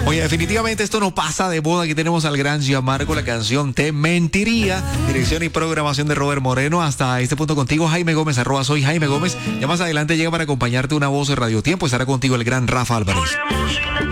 Oye, definitivamente esto no pasa de moda. Aquí tenemos al gran Gianmarco, la canción Te Mentiría. Dirección y programación de Robert Moreno. Hasta este punto contigo, Jaime Gómez, @soy Jaime Gómez. Ya más adelante llega para acompañarte una voz de Radio Tiempo. Estará contigo el gran Rafa Álvarez.